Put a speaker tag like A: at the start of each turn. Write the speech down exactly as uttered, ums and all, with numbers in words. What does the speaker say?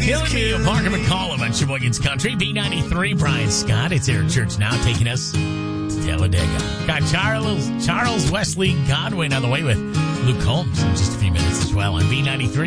A: Killing me, Parker McCollum on Sheboygan's Country. B ninety-three, Brian Scott. It's Eric Church now taking us to Talladega. Got Charles, Charles Wesley Godwin on the way with Luke Combs in just a few minutes as well on B ninety-three.